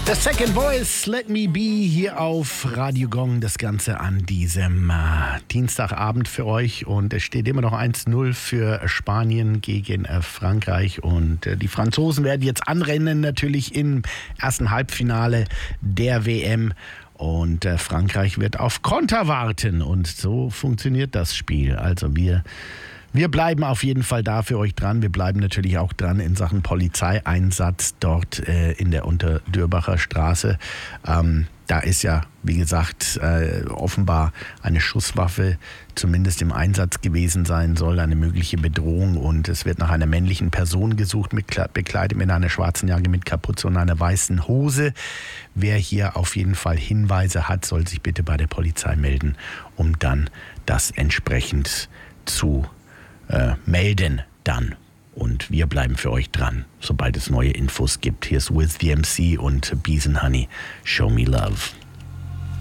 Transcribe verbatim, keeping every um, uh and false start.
The Second Voice, Let Me Be, hier auf Radio Gong. Das Ganze an diesem äh, Dienstagabend für euch. Und es steht immer noch eins null für Spanien gegen äh, Frankreich. Und äh, die Franzosen werden jetzt anrennen, natürlich im ersten Halbfinale der W M. Und äh, Frankreich wird auf Konter warten. Und so funktioniert das Spiel. Also wir... Wir bleiben auf jeden Fall da für euch dran. Wir bleiben natürlich auch dran in Sachen Polizeieinsatz dort äh, in der Unterdürbacher Straße. Ähm, da ist ja, wie gesagt, äh, offenbar eine Schusswaffe zumindest im Einsatz gewesen sein soll, eine mögliche Bedrohung. Und es wird nach einer männlichen Person gesucht, mit, bekleidet mit einer schwarzen Jacke mit Kapuze und einer weißen Hose. Wer hier auf jeden Fall Hinweise hat, soll sich bitte bei der Polizei melden, um dann das entsprechend zu Äh, melden dann. Und wir bleiben für euch dran, sobald es neue Infos gibt. Hier ist Wiz the M C und Bees and Honey. Show me love.